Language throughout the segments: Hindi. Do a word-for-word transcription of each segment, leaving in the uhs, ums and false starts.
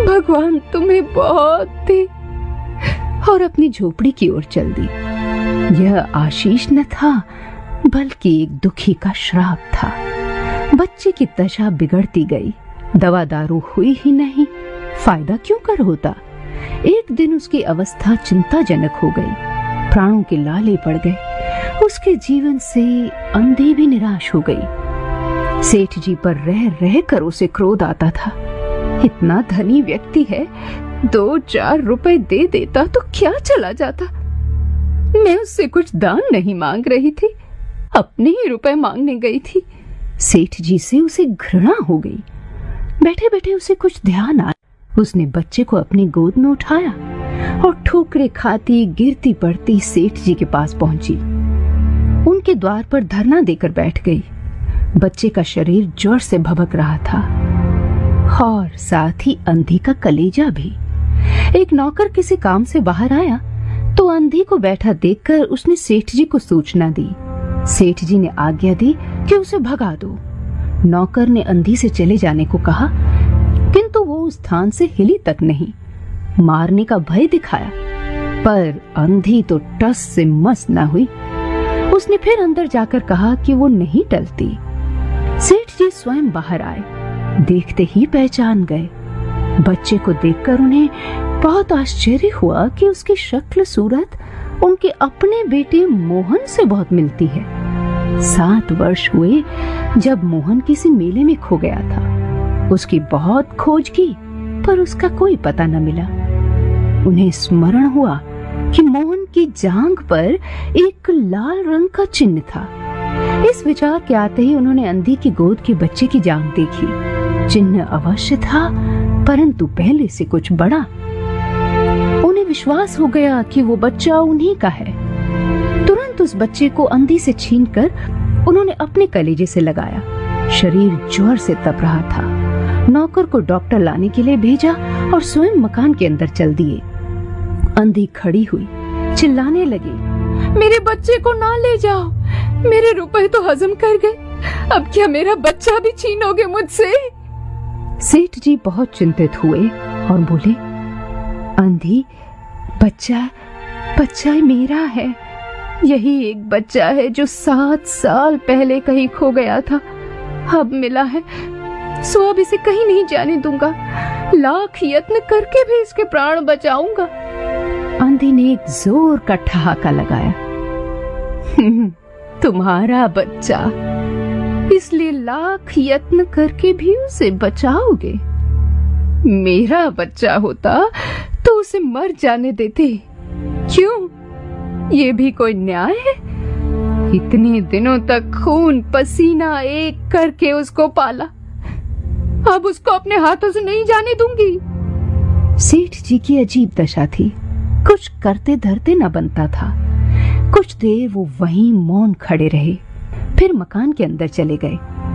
भगवान तुम्हें बहुत दे, और अपनी झोपड़ी की ओर चल दी। यह आशीष न था बल्कि एक दुखी का श्राप था। बच्चे की दशा बिगड़ती गई, दवा दारू हुई ही नहीं, फायदा क्यों कर होता। एक दिन उसकी अवस्था चिंताजनक हो गई, प्राणों के लाले पड़ गए। उसके जीवन से अंधी भी निराश हो गई। सेठ जी पर रह रह कर उसे क्रोध आता था। इतना धनी व्यक्ति है, दो चार रुपए दे देता तो क्या चला जाता। मैं उससे कुछ दान नहीं मांग रही थी, अपने ही रुपए मांगने गई थी। सेठ जी से उसे घृणा हो गई। बैठे बैठे उसे कुछ ध्यान आया। उसने बच्चे को अपनी गोद में उठाया और ठोकरे खाती गिरती पड़ती सेठ जी के पास पहुंची। उनके द्वार पर धरना देकर बैठ गई। बच्चे का शरीर जोर से भभक रहा था और साथ ही अंधी का कलेजा भी। एक नौकर किसी काम से बाहर आया तो अंधी को बैठा देखकर उसने सेठ जी को सूचना दी। सेठ जी ने आज्ञा दी कि उसे भगा दो। नौकर ने अंधी से चले जाने को कहा, किंतु वो उस स्थान से हिली तक नहीं। मारने का भय दिखाया, पर अंधी तो टस से मस न हुई। उसने फिर अंदर जाकर कहा कि वो नहीं टलती। सेठ जी स्वयं बाहर आए, देखते ही पहचान गए। बच्चे को देखकर उन्हें बहुत आश्चर्य हुआ कि उसकी शक्ल सूरत उनके अपने बेटे मोहन से बहुत मिलती है। सात वर्ष हुए जब मोहन किसी मेले में खो गया था। उसकी बहुत खोज की, पर उसका कोई पता न मिला। उन्हें स्मरण हुआ कि मोहन की जांघ पर एक लाल रंग का चिन्ह था। इस विचार के आते ही उन्होंने अंधी की गोद के बच्चे की जांघ देखी। चिन्ह अवश्य था, परंतु पहले से कुछ बड़ा। उन्हें विश्वास हो गया कि वो बच्चा उन्हीं का है। तुरंत उस बच्चे को अंधी से छीनकर उन्होंने अपने कलेजे से लगाया। शरीर जोर से तप रहा था। नौकर को डॉक्टर लाने के लिए भेजा और स्वयं मकान के अंदर चल दिए। अंधी खड़ी हुई, चिल्लाने लगी, मेरे बच्चे को ना ले जाओ, मेरे रुपए तो हजम कर गए, अब क्या मेरा बच्चा भी छीनोगे मुझसे। सेठ जी बहुत चिंतित हुए और बोले, अंधी, बच्चा बच्चा मेरा है। यही एक बच्चा है जो सात साल पहले कहीं खो गया था, अब मिला है, सो अब इसे कहीं नहीं जाने दूंगा। लाख यत्न करके भी इसके प्राण बचाऊंगा। अंधी ने एक जोर का ठहाका लगाया। तुम्हारा बच्चा, इसलिए लाख यत्न करके भी उसे बचाओगे। मेरा बच्चा होता तो उसे मर जाने देते। क्यों, ये भी कोई न्याय है? इतने दिनों तक खून पसीना एक करके उसको पाला, अब उसको अपने हाथों से नहीं जाने दूंगी। सेठ जी की अजीब दशा थी, कुछ करते धरते न बनता था। कुछ देर वो वहीं मौन खड़े रहे, फिर मकान के अंदर चले गए।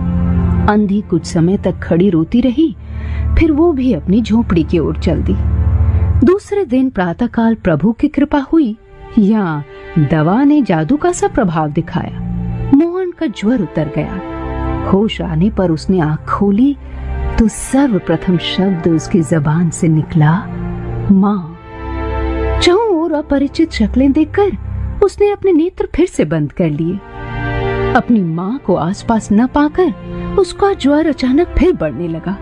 अंधी कुछ समय तक खड़ी रोती रही, फिर वो भी अपनी झोपड़ी की ओर चल दी। दूसरे दिन प्रातःकाल प्रभु की कृपा हुई या दवा ने जादू का सा प्रभाव दिखाया। मोहन का ज्वर उतर गया। होश आने पर उसने आंख खोली तो सर्वप्रथम शब्द उसकी जबान से निकला, माँ। चारों ओर अपरिचित शक्लें देखकर उसने अपने नेत्र फिर से बंद कर लिए। अपनी माँ को आसपास न पाकर उसका ज्वर अचानक फिर बढ़ने लगा।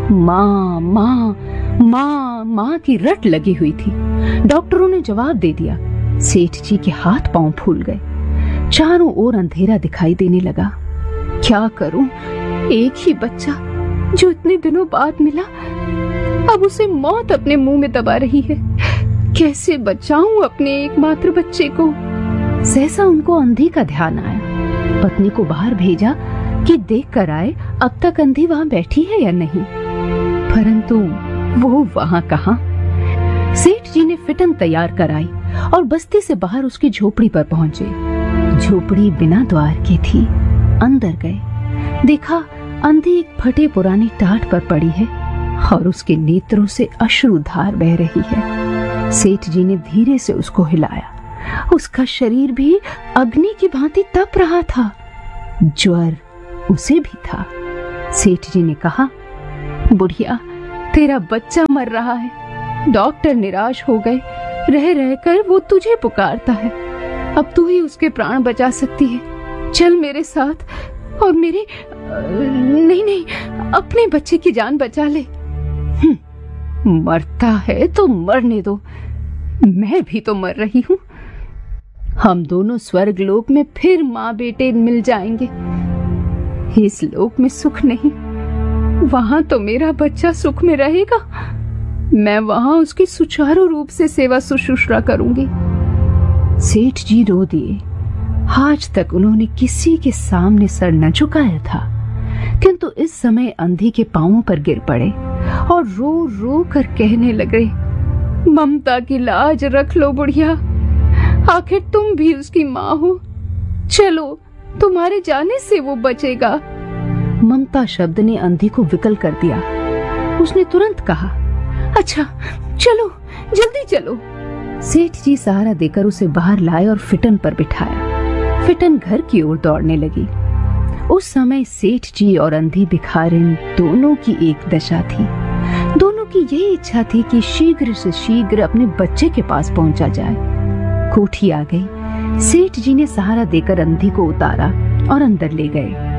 माँ माँ माँ माँ की रट लगी हुई थी। डॉक्टरों ने जवाब दे दिया। सेठ जी के हाथ पांव फूल गए। चारों ओर अंधेरा दिखाई देने लगा। क्या करूं, एक ही बच्चा जो इतने दिनों बाद मिला, अब उसे मौत अपने मुंह में दबा रही है। कैसे बचाऊं अपने एकमात्र बच्चे को। सहसा उनको अंधी का ध्यान आया। पत्नी को बाहर भेजा कि देख कर आए अब तक अंधी वहां बैठी है या नहीं, परंतु वो वहां कहाँ। सेठ जी ने फिटन तैयार कराई और बस्ती से बाहर उसकी झोपड़ी पर पहुंचे। झोपड़ी बिना द्वार की थी। अंदर गए, देखा अंधी एक फटे पुरानी टाट पर पड़ी है और उसके नेत्रों से अश्रुधार बह रही है। सेठ जी ने धीरे से उसको हिलाया। उसका शरीर भी अग्नि की भांति तप रहा था। ज्वर उसे भी था। सेठ जी ने कहा, बुढ़िया, तेरा बच्चा मर रहा है। डॉक्टर निराश हो गए, रह रहकर वो तुझे पुकारता है। अब तू ही उसके प्राण बचा सकती है। चल मेरे साथ और मेरे नहीं नहीं अपने बच्चे की जान बचा ले। मरता है तो मरने दो, मैं भी तो मर रही हूँ। हम दोनों स्वर्ग लोक में फिर माँ बेटे मिल जाएंगे। इस लोक में सुख नहीं, वहां तो मेरा बच्चा सुख में रहेगा। मैं वहां उसकी सुचारू रूप से सेवा शुश्रूषा करूंगी। सेठ जी रो दिए। आज तक उन्होंने किसी के सामने सर न झुकाया था, किंतु इस समय अंधी के पांवों पर गिर पड़े और रो रो कर कहने लगे, ममता की लाज रख लो बुढ़िया, आखिर तुम भी उसकी माँ हो। चलो, तुम्हारे जाने से वो बचेगा। ममता शब्द ने अंधी को विकल कर दिया। उसने तुरंत कहा, अच्छा चलो, जल्दी चलो। सेठ जी सहारा देकर उसे बाहर लाए और फिटन पर बिठाया। फिटन घर की ओर दौड़ने लगी। उस समय सेठ जी और अंधी भिखारिन दोनों की एक दशा थी। दोनों की यही इच्छा थी कि शीघ्र से शीघ्र अपने बच्चे के पास पहुंचा जाए। कोठी आ गई। सेठ जी ने सहारा देकर अंधी को उतारा और अंदर ले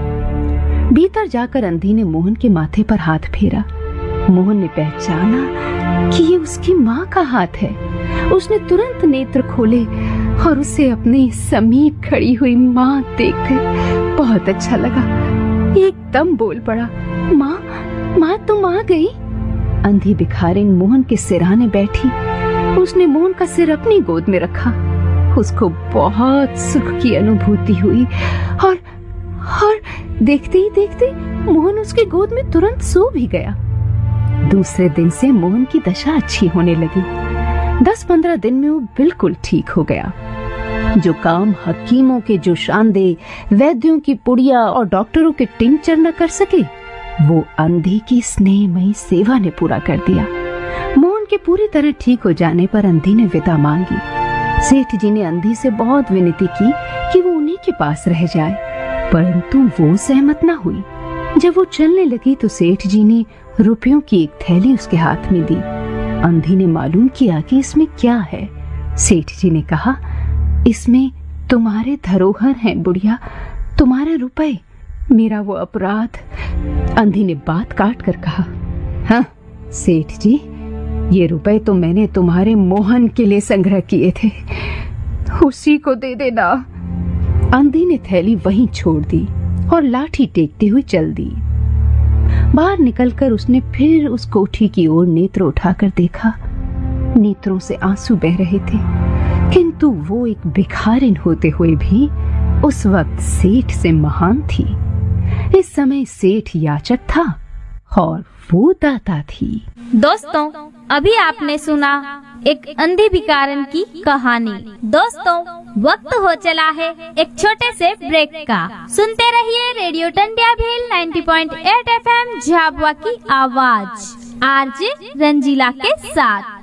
गए। भीतर जाकर अंधी ने मोहन के माथे पर हाथ फेरा। मोहन ने पहचाना कि ये उसकी माँ का हाथ है। उसने तुरंत नेत्र खोले और उसे अपने समीप खड़ी हुई माँ देखकर बहुत अच्छा लगा। एकदम बोल पड़ा, माँ, माँ तुम आ गई। अंधी भिखारिन मोहन के सिरहाने बैठी। उसने मोहन का सिर अपनी गोद में रखा। उसको बहुत सुख की अनुभूति हुई और और देखते ही देखते मोहन उसकी गोद में तुरंत सो भी गया। दूसरे दिन से मोहन की दशा अच्छी होने लगी। दस पंद्रह दिन में वो बिल्कुल ठीक हो गया। जो काम हकीमों के जो शांदे, वैद्यों की पुड़िया और डॉक्टरों के टिंचर न कर सके, वो अंधी की स्नेहमयी सेवा ने पूरा कर दिया। मोहन के पूरी तरह ठीक हो जाने पर अंधी ने विदा मांगी। सेठ जी ने अंधी से बहुत विनती की कि वो उन्हीं के पास रह जाए, परंतु वो सहमत न हुई। जब वो चलने लगी तो सेठ जी ने रुपयों की एक थैली उसके हाथ में दी। अंधी ने मालूम किया कि इसमें क्या है। सेठ जी ने कहा, इसमें तुम्हारे धरोहर हैं बुढ़िया, तुम्हारे रुपए, मेरा वो अपराध। अंधी ने बात काट कर कहा, हाँ सेठ जी, ये रुपए तो मैंने तुम्हारे मोहन के लिए संग्रह किए थे, उसी को दे देना। अंधी ने थैली वहीं छोड़ दी और लाठी टेकते हुए चल दी। बाहर निकलकर उसने फिर उस कोठी की ओर नेत्र उठाकर देखा। नेत्रों से आंसू बह रहे थे, किंतु वो एक भिखारिन होते हुए भी उस वक्त सेठ से महान थी। इस समय सेठ याचक था और वो दाता थी। दोस्तों, अभी आपने सुना एक अंधी भिखारिन की कहानी। दोस्तों, वक्त हो चला है एक छोटे से ब्रेक का। सुनते रहिए रेडियो टंडिया भील नब्बे पॉइंट आठ एफ एम झाबुआ की आवाज, आरजे रंजीला के साथ।